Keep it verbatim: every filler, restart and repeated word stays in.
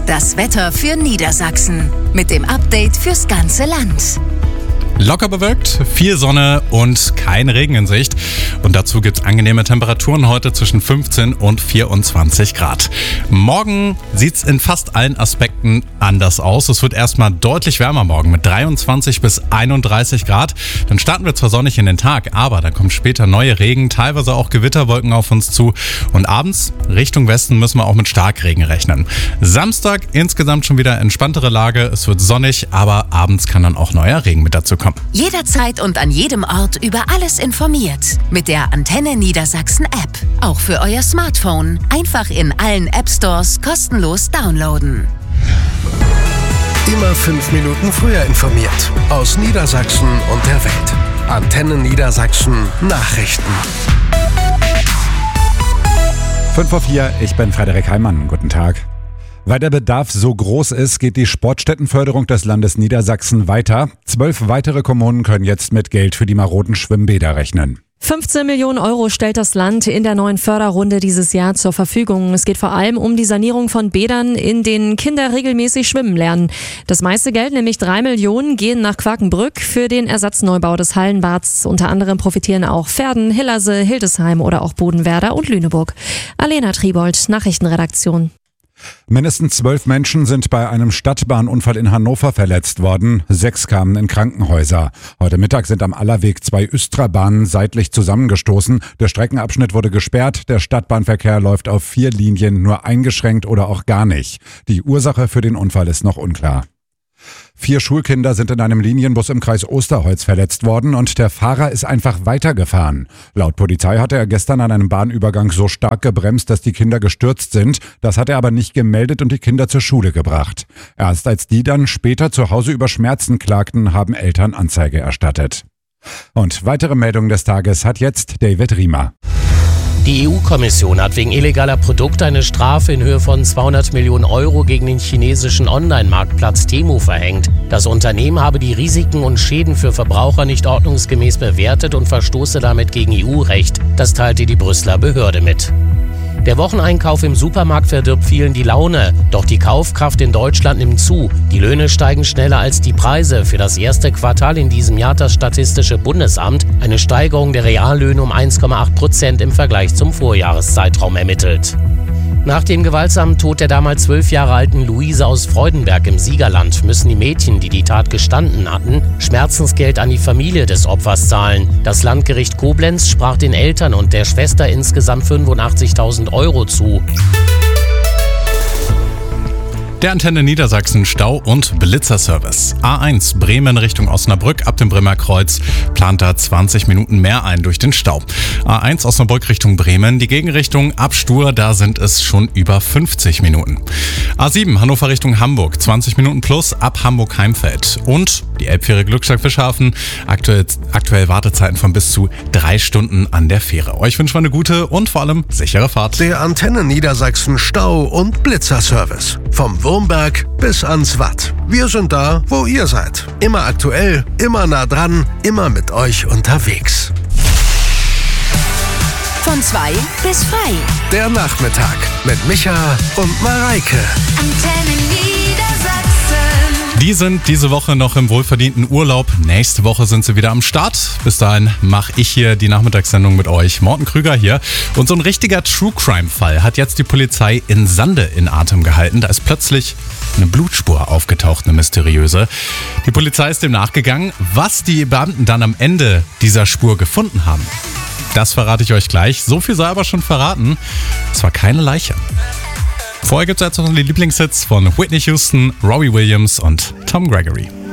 Das Wetter für Niedersachsen mit dem Update fürs ganze Land. Locker bewölkt, viel Sonne und kein Regen in Sicht. Und dazu gibt's angenehme Temperaturen heute zwischen fünfzehn und vierundzwanzig Grad. Morgen sieht's in fast allen Aspekten anders aus. Es wird erstmal deutlich wärmer morgen mit dreiundzwanzig bis einunddreißig Grad. Dann starten wir zwar sonnig in den Tag, aber dann kommt später neue Regen, teilweise auch Gewitterwolken auf uns zu. Und abends Richtung Westen müssen wir auch mit Starkregen rechnen. Samstag insgesamt schon wieder entspanntere Lage. Es wird sonnig, aber abends kann dann auch neuer Regen mit dazu kommen. Jederzeit und an jedem Ort über alles informiert. Mit der Antenne Niedersachsen App. Auch für euer Smartphone. Einfach in allen App Stores kostenlos downloaden. Immer fünf Minuten früher informiert. Aus Niedersachsen und der Welt. Antenne Niedersachsen Nachrichten. fünf vor vier, ich bin Frederik Heimann. Guten Tag. Weil der Bedarf so groß ist, geht die Sportstättenförderung des Landes Niedersachsen weiter. Zwölf weitere Kommunen können jetzt mit Geld für die maroden Schwimmbäder rechnen. fünfzehn Millionen Euro stellt das Land in der neuen Förderrunde dieses Jahr zur Verfügung. Es geht vor allem um die Sanierung von Bädern, in denen Kinder regelmäßig schwimmen lernen. Das meiste Geld, nämlich drei Millionen, gehen nach Quakenbrück für den Ersatzneubau des Hallenbads. Unter anderem profitieren auch Verden, Hillerse, Hildesheim oder auch Bodenwerder und Lüneburg. Alena Triebold, Nachrichtenredaktion. Mindestens zwölf Menschen sind bei einem Stadtbahnunfall in Hannover verletzt worden. Sechs kamen in Krankenhäuser. Heute Mittag sind am Allerweg zwei Östra-Bahnen seitlich zusammengestoßen. Der Streckenabschnitt wurde gesperrt. Der Stadtbahnverkehr läuft auf vier Linien nur eingeschränkt oder auch gar nicht. Die Ursache für den Unfall ist noch unklar. Vier Schulkinder sind in einem Linienbus im Kreis Osterholz verletzt worden und der Fahrer ist einfach weitergefahren. Laut Polizei hatte er gestern an einem Bahnübergang so stark gebremst, dass die Kinder gestürzt sind. Das hat er aber nicht gemeldet und die Kinder zur Schule gebracht. Erst als die dann später zu Hause über Schmerzen klagten, haben Eltern Anzeige erstattet. Und weitere Meldungen des Tages hat jetzt David Riemer. Die E U-Kommission hat wegen illegaler Produkte eine Strafe in Höhe von zweihundert Millionen Euro gegen den chinesischen Online-Marktplatz Temu verhängt. Das Unternehmen habe die Risiken und Schäden für Verbraucher nicht ordnungsgemäß bewertet und verstoße damit gegen E U-Recht. Das teilte die Brüsseler Behörde mit. Der Wocheneinkauf im Supermarkt verdirbt vielen die Laune. Doch die Kaufkraft in Deutschland nimmt zu. Die Löhne steigen schneller als die Preise. Für das erste Quartal in diesem Jahr hat das Statistische Bundesamt eine Steigerung der Reallöhne um eins Komma acht Prozent im Vergleich zum Vorjahreszeitraum ermittelt. Nach dem gewaltsamen Tod der damals zwölf Jahre alten Luise aus Freudenberg im Siegerland müssen die Mädchen, die die Tat gestanden hatten, Schmerzensgeld an die Familie des Opfers zahlen. Das Landgericht Koblenz sprach den Eltern und der Schwester insgesamt fünfundachtzigtausend Euro zu. Der Antenne Niedersachsen Stau- und Blitzerservice. A eins Bremen Richtung Osnabrück ab dem Bremer Kreuz plant da zwanzig Minuten mehr ein durch den Stau. A eins Osnabrück Richtung Bremen, die Gegenrichtung ab Stur, da sind es schon über fünfzig Minuten. A sieben Hannover Richtung Hamburg, zwanzig Minuten plus ab Hamburg-Heimfeld. Und die Elbfähre Glückstadt-Fischhafen, aktuell, aktuell Wartezeiten von bis zu drei Stunden an der Fähre. Euch wünschen wir eine gute und vor allem sichere Fahrt. Der Antenne Niedersachsen Stau- und Blitzerservice. Vom Wurmberg bis ans Watt. Wir sind da, wo ihr seid. Immer aktuell, immer nah dran, immer mit euch unterwegs. Von zwei bis frei. Der Nachmittag mit Micha und Mareike. Antenne Niedersachsen. Die sind diese Woche noch im wohlverdienten Urlaub. Nächste Woche sind sie wieder am Start. Bis dahin mache ich hier die Nachmittagssendung mit euch. Morten Krüger hier. Und so ein richtiger True-Crime-Fall hat jetzt die Polizei in Sande in Atem gehalten. Da ist plötzlich eine Blutspur aufgetaucht, eine mysteriöse. Die Polizei ist dem nachgegangen. Was die Beamten dann am Ende dieser Spur gefunden haben, das verrate ich euch gleich. So viel sei aber schon verraten. Es war keine Leiche. Vorher gibt es jetzt noch die Lieblingshits von Whitney Houston, Robbie Williams und Tom Gregory.